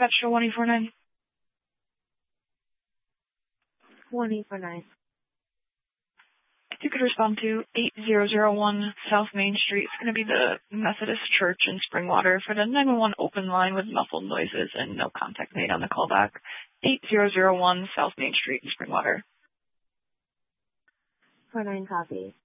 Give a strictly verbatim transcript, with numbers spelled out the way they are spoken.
dispatch to one eight four nine. one eight four nine. If you could respond to eight zero zero one South Main Street, it's going to be the Methodist Church in Springwater for the nine one one open line with muffled noises and no contact made on the callback. eight zero zero one South Main Street in Springwater. four nine copy.